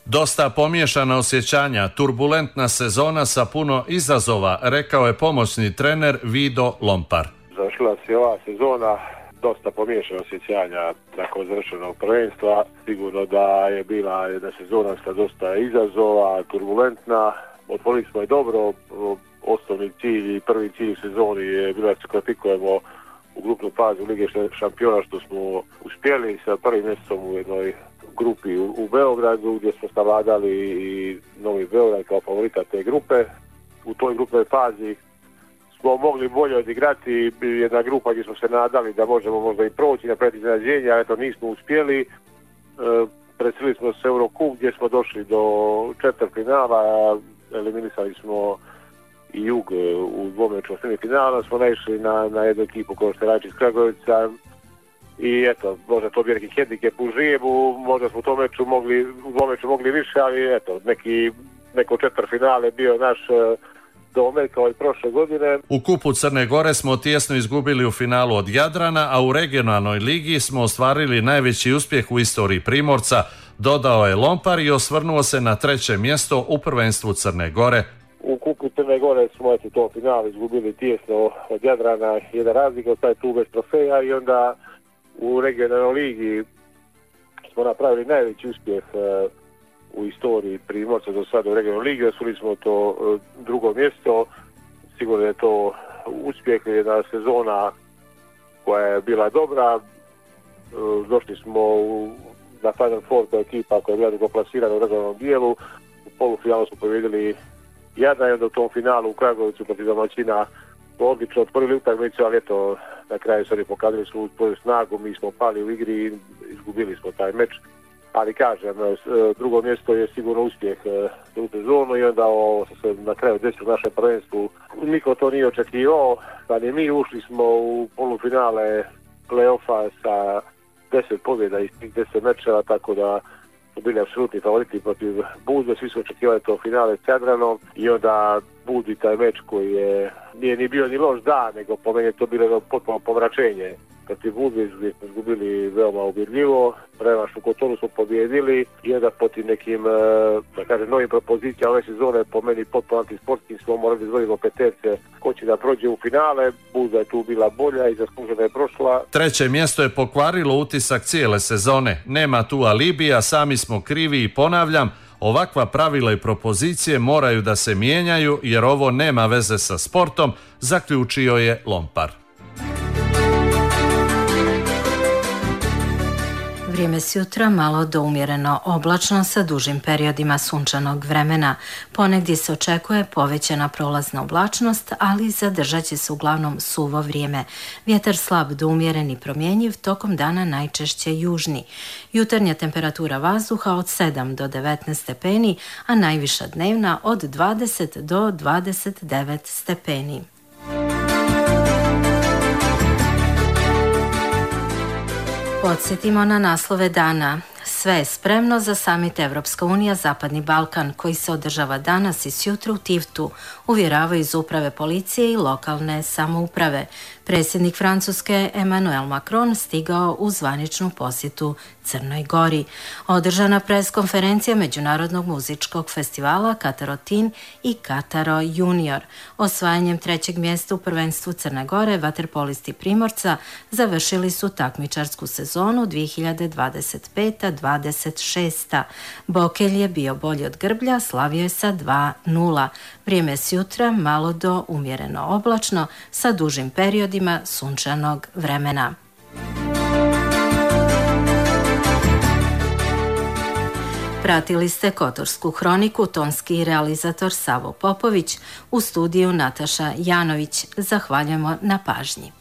Dosta pomiješana osjećanja, turbulentna sezona sa puno izazova, rekao je pomoćni trener Vido Lompar. Završila se ova sezona, dosta pomiješana osjećanja nakon završenog prvenstva. Sigurno da je bila jedna sezona sa dosta izazova, turbulentna. Otvorili smo je dobro, osnovni cilj i prvi cilj sezoni je bilo da se kvalifikujemo u grupnu fazu Lige šampiona, što smo uspjeli sa prvim mjestom u jednoj grupi u Beogradu, gdje smo savladali i Novi Beograd kao favorita te grupe. U toj grupnoj fazi smo mogli bolje odigrati, jedna grupa gdje smo se nadali da možemo možda i proći na iznenađenje, a eto nismo uspjeli. Preselili smo se Eurocup gdje smo došli do četvrtfinala, eliminisali smo i Jug u dvomečnom semifinala, smo naišli na jednu ekipu kao što je Rajčić iz Kragujevca i eto, možda to bi neki hendikep u Žijevu, možda smo u dvomeču mogli više, ali eto, neko četvrtfinale je bio naš domet kao i prošle godine. U kupu Crne Gore smo tijesno izgubili u finalu od Jadrana, a u regionalnoj ligi smo ostvarili najveći uspjeh u istoriji Primorca, dodao je Lompar i osvrnuo se na 3. mjesto u prvenstvu Crne Gore. U kupu Crne Gore smo u tom finalu izgubili tijesno od Jadrana, jedan razlika, taj tu bez trofeja, i onda u regionalnoj ligi smo napravili najveći uspjeh u istoriji Primorca do sada u regionalnoj ligi, osvojili smo to 2. mjesto. Sigurno je to uspjeh, jedna sezona koja je bila dobra. Došli smo na Final Four, to je ekipa koja je bila drugoplasirana u regionalnom dijelu. U polufinalu smo pobjedili Jadran, onda u tom finalu u Kragujevcu protiv domaćina odlično otvorili utakmicu, ali eto, na kraju su oni pokazali svoju snagu, mi smo pali u igri i izgubili smo taj meč. Ali kažem, 2. mjesto je sigurno uspjeh u sezonu i onda ovo se na kraju desilo u našem prvenstvu. Niko to nije očekivao, kad i mi ušli smo u polufinale play-offa sa 10 pobjeda iz tih 10 mečeva, tako da su bili apsolutni favoriti protiv Budve, svi su očekivali to finale s Jadranom i onda Budvi taj meč koji nije ni bio ni loš dan, nego po meni je to bilo potpuno pomračenje. Protiv Budve smo izgubili veoma ubjedljivo, revanš u Kotonu smo pobjedili i onda protiv nekim, da kažem, novim propozicijama ove sezone, po meni potpuno antisportskim, smo morali izvoditi peterce ko će da prođe u finale. Budva je tu bila bolja i zasluženo je prošla. 3. mjesto je pokvarilo utisak cijele sezone. Nema tu alibija, sami smo krivi i ponavljam, ovakva pravila i propozicije moraju da se mijenjaju jer ovo nema veze sa sportom, zaključio je Lompar. Vrijeme s jutra malo do umjereno oblačno sa dužim periodima sunčanog vremena. Ponegdje se očekuje povećana prolazna oblačnost, ali zadržat će se uglavnom suvo vrijeme. Vjetar slab do umjeren i promjenjiv, tokom dana najčešće južni. Jutarnja temperatura vazduha od 7 do 19 stepeni, a najviša dnevna od 20 do 29 stepeni. Podsjetimo na naslove dana. Sve je spremno za samit Evropska unija Zapadni Balkan koji se održava danas i sjutra u Tivtu, uvjeravaju iz uprave policije i lokalne samouprave. Predsjednik Francuske Emmanuel Macron stigao u zvaničnu posjetu Crnoj Gori. Održana preskonferencija Međunarodnog muzičkog festivala Katarotin i Kataro Junior. Osvajanjem 3. mjesta u prvenstvu Crne Gore vaterpolisti Primorca završili su takmičarsku sezonu 2025-26. Bokelj je bio bolji od Grblja, slavio je sa 2:0. Vrijeme s jutra malo do umjereno oblačno sa dužim periodima sunčanog vremena. Pratili ste Kotorsku hroniku, tonski realizator Savo Popović, u studiju Nataša Janović. Zahvaljujemo na pažnji.